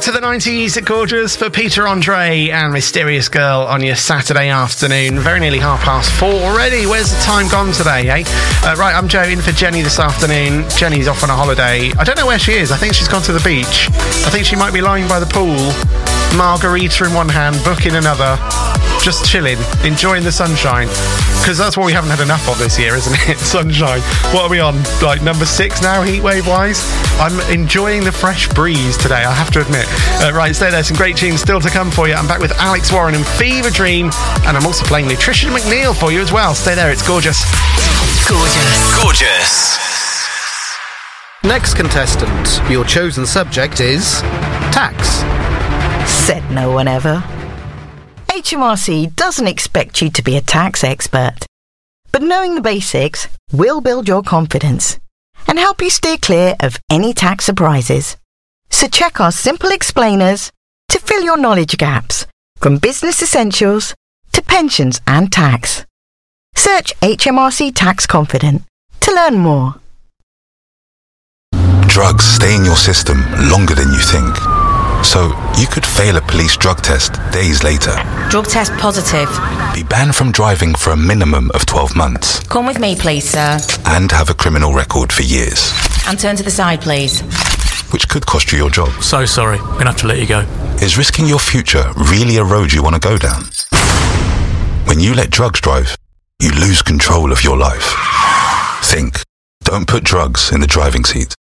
to the 90s, gorgeous, for Peter Andre and Mysterious Girl on your Saturday afternoon. Very nearly 4:30 already. Where's the time gone today, eh? Right, I'm Joe, in for Jenny this afternoon. Jenny's off on a holiday. I don't know where she is. I think she's gone to the beach. I think she might be lying by the pool. Margarita in one hand, book in another. Just chilling, enjoying the sunshine. Because that's what we haven't had enough of this year, isn't it? Sunshine. What are we on? Like number 6 now, heatwave-wise? I'm enjoying the fresh breeze today, I have to admit. Right, stay there. Some great tunes still to come for you. I'm back with Alex Warren and Fever Dream. And I'm also playing Nutrition McNeil for you as well. Stay there, it's gorgeous. Gorgeous. Next contestant, your chosen subject is tax. Said no one ever. HMRC doesn't expect you to be a tax expert, but knowing the basics will build your confidence and help you steer clear of any tax surprises. So check our simple explainers to fill your knowledge gaps, from business essentials to pensions and tax. Search HMRC Tax Confident to learn more. Drugs stay in your system longer than you think. So you could fail a police drug test days later. Drug test positive. Be banned from driving for a minimum of 12 months. Come with me, please, sir. And have a criminal record for years. And turn to the side, please. Which could cost you your job. So sorry, I'm gonna have to let you go. Is risking your future really a road you want to go down? When you let drugs drive, you lose control of your life. Think. Don't put drugs in the driving seat.